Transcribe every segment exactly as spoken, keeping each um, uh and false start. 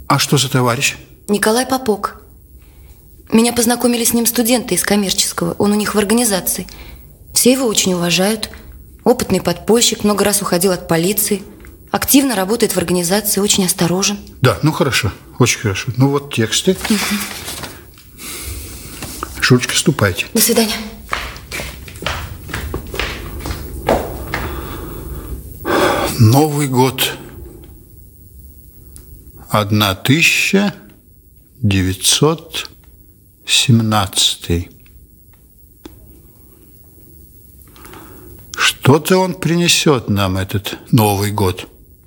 А что за товарищ? Николай Попок. Меня познакомили с ним студенты из коммерческого. Он у них в организации. Все его очень уважают. Опытный подпольщик, много раз уходил от полиции. Активно работает в организации, очень осторожен. Да, ну хорошо, очень хорошо. Ну вот тексты. Угу. Шурочка, ступайте. До свидания. Новый год. тысяча девятьсот семнадцатый. Что-то он принесет нам, этот Новый год.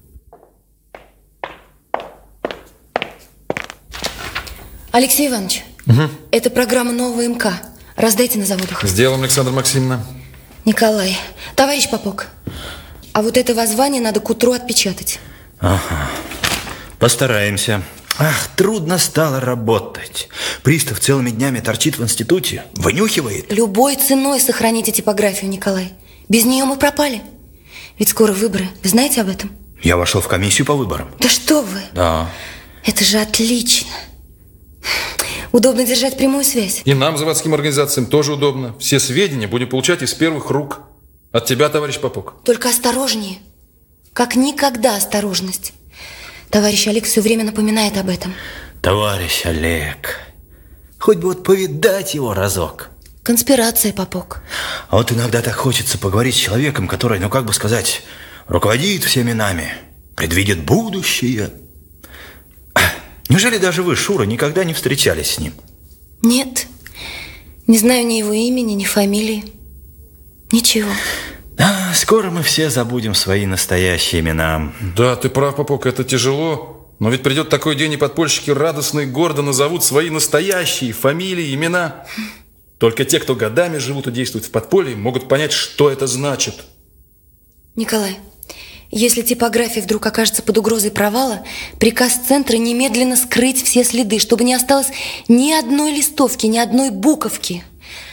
Алексей Иванович, угу. Это программа нового МК. Раздайте на заводах. Сделаем, Александра Максимовна. Николай, товарищ Попок, а вот это воззвание надо к утру отпечатать. Ага, постараемся. Ах, трудно стало работать. Пристав целыми днями торчит в институте, вынюхивает. Любой ценой сохраните типографию, Николай. Без нее мы пропали. Ведь скоро выборы. Вы знаете об этом? Я вошел в комиссию по выборам. Да что вы? Да. Это же отлично. Удобно держать прямую связь. И нам, заводским организациям, тоже удобно. Все сведения будем получать из первых рук. От тебя, товарищ Попок. Только осторожнее. Как никогда осторожность. Товарищ Олег все время напоминает об этом. Товарищ Олег. Хоть бы вот повидать его разок. Конспирация, Попок. А вот иногда так хочется поговорить с человеком, который, ну как бы сказать, руководит всеми нами, предвидит будущее. Неужели даже вы, Шура, никогда не встречались с ним? Нет. Не знаю ни его имени, ни фамилии. Ничего. А, скоро мы все забудем свои настоящие имена. Да, ты прав, Попок, это тяжело. Но ведь придет такой день, и подпольщики радостно и гордо назовут свои настоящие фамилии, имена. Только те, кто годами живут и действуют в подполье, могут понять, что это значит. Николай, если типография вдруг окажется под угрозой провала, приказ центра немедленно скрыть все следы, чтобы не осталось ни одной листовки, ни одной буковки.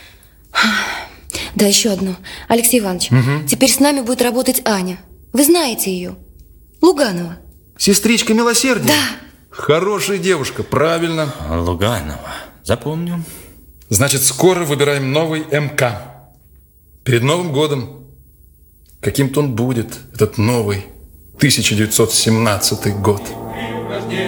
Да, еще одно. Алексей Иванович, угу. Теперь с нами будет работать Аня. Вы знаете ее? Луганова. Сестричка милосердия? Да. Хорошая девушка, правильно. Луганова, запомню. Значит, скоро выбираем новый МК. Перед Новым годом. Каким-то он будет, этот новый тысяча девятьсот семнадцатый год.